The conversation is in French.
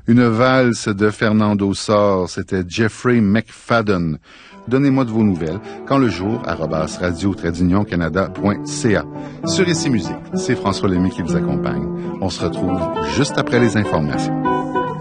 Une valse de Fernando Sor, c'était Jeffrey McFadden. Donnez-moi de vos nouvelles quand le jour, @radio-canada.ca. Sur Ici Musique, c'est François Lemay qui vous accompagne. On se retrouve juste après les informations.